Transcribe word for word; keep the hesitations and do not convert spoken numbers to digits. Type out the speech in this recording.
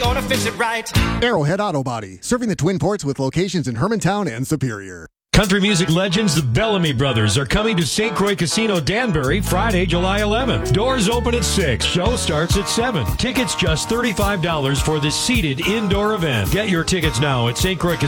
gonna fix it right. Arrowhead Auto Body, serving the Twin Ports with locations in Hermantown and Superior. Country music legends, the Bellamy Brothers, are coming to Saint Croix Casino, Danbury, Friday, July eleventh. Doors open at six. Show starts at seven. Tickets just thirty-five dollars for this seated indoor event. Get your tickets now at Saint Croix Casino.